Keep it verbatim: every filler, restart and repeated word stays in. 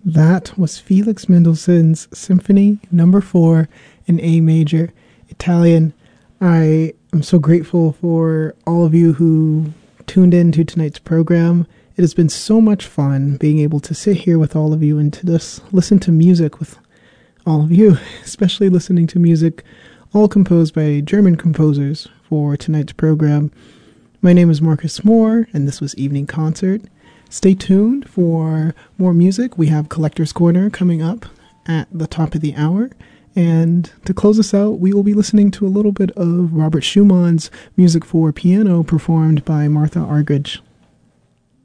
That was Felix Mendelssohn's Symphony Number Four in A major, Italian. I am so grateful for all of you who tuned in to tonight's program. It has been so much fun being able to sit here with all of you and to just listen to music with all of you, especially listening to music all composed by German composers for tonight's program. My name is Marcus Moore, and this was Evening Concert. Stay tuned for more music. We have Collector's Corner coming up at the top of the hour. And to close us out, we will be listening to a little bit of Robert Schumann's music for piano performed by Martha Argerich.